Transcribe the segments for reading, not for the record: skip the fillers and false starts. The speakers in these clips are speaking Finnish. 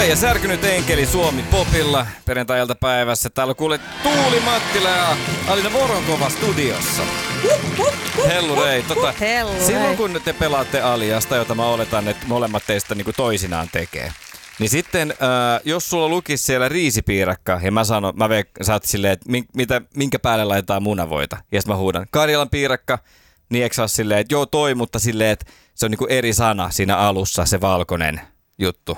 Ja Särkynyt enkeli Suomi Popilla perjantai-iltapäivässä. Täällä on kuule Tuuli Mattila ja Alina Voronkova studiossa. Hellurei. Silloin kun te pelaatte aliasta, jota mä oletan, että molemmat teistä niin kuin toisinaan tekee. Niin sitten, jos sulla lukisi siellä riisipiirakka, ja sä oot silleen, että minkä päälle laitetaan munavoita. Ja sitten mä huudan, Karjalan piirakka, niin eikö sä ole silleen, että joo toi, mutta silleen, että se on niinku eri sana siinä alussa, se valkoinen juttu.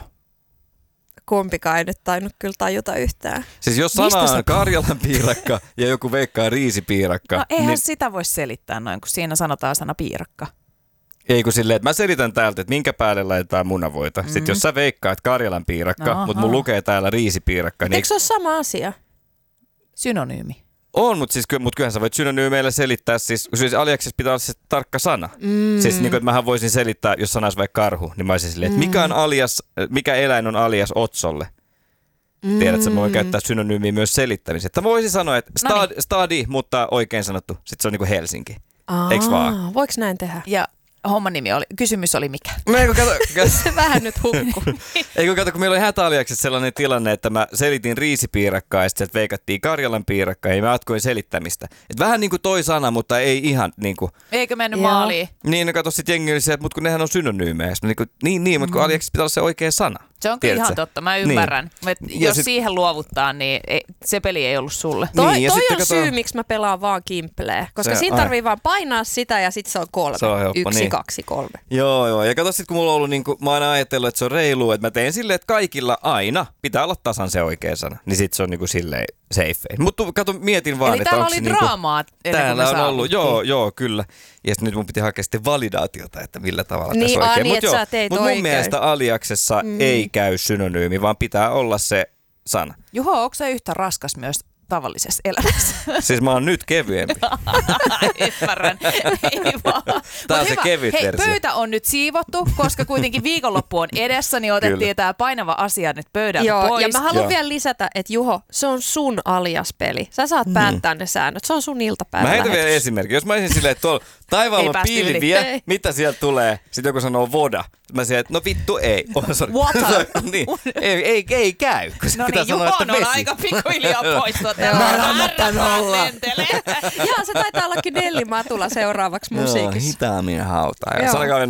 Kumpikaan ei nyt tainnut kyllä tajuta yhtään. Siis jos sana on Karjalan piirakka ja joku veikkaa riisipiirakka. No eihän sitä voi selittää noin, kun siinä sanotaan sana piirakka. Ei kun silleen, että mä selitän täältä, että minkä päälle laitetaan munavoita. Sitten jos sä veikkaat Karjalan piirakka, mutta mun lukee täällä riisipiirakka. Niin eikö se ole sama asia? Synonyymi. On, mutta kyllähän sä voit synonyymeillä selittää, siis aliaksessa pitää olla se tarkka sana. Siis niin kuin, että mähän voisin selittää, jos sana olisi vaikka karhu, niin mä olisin silleen, että mikä eläin on alias Otsolle? Tiedätkö, mä voin käyttää synonyymiä myös selittämiseen. Mä voisin sanoa, että stadi, mutta oikein sanottu, sitten se on niin kuin Helsinki. Eiks vaan? Voiko näin tehdä? Ja homman nimi oli, kysymys oli mikä? Se vähän nyt hukkuu. Eikö kato, kun meillä oli hätäaliaksessa sellainen tilanne, että mä selitin riisipiirakkaa ja sitten veikattiin Karjalan piirakkaa ja mä jatkoin selittämistä. Et vähän niin kuin toi sana, mutta ei ihan niin kuin. Eikö mennyt maaliin? Niin, no kato sit jengi oli se, että kun nehän on synonyymejä. Niin, mutta kun aliaksessa pitää olla se oikea sana. Se on kyllä ihan totta, mä ymmärrän. Niin. Jos siihen luovuttaa, niin se peli ei ollut sulle. Toi on syy, miksi mä pelaan vaan kimpleä. Koska siinä tarvii vaan painaa sitä ja sit se on 3. Se on helppo, 1, 2, 3. Joo. Ja kato sit, kun mulla on ollut, niin kuin, mä oon aina ajatellut, että se on reilua, että mä teen silleen, että kaikilla aina pitää olla tasan se oikea sana. Niin sit se on niinku silleen safe. Mutta kato, mietin vaan, eli että täällä oli draamaa ennen kuin me on ollut, saavuttiin. joo, kyllä. Ja nyt mun piti hakea sitten validaatiota, että millä tavalla niin, tässä oikein. Mutta mun mielestä aliaksessa ei käy synonyymi, vaan pitää olla se sana. Juho, onko se yhtä raskas myös tavallisessa elämässä? Siis mä oon nyt kevyempi. Ymmärrän. Ei vaan. Tää on se kevyt versio. Pöytä on nyt siivottu, koska kuitenkin viikonloppu on edessä, niin otettiin tää painava asia nyt pöydältä pois. Ja mä haluan vielä lisätä, että Juho, se on sun alias-peli. Sä saat päättää ne säännöt. Se on sun iltapäivä. Mä heitän vielä esimerkki. Jos mä olisin silleen, että tuolla taivaalla on pilviä, mitä sieltä tulee? Sitten joku sanoo voda. Mä sanoin, että no vittu ei. Water. Niin. Ei käy. No niin, Juho on aika pikkuhiljaa pois. Jaa, se taitaa ollakin Nelli Matula seuraavaksi musiikissa. Joo, hitaammin hautaa. Ja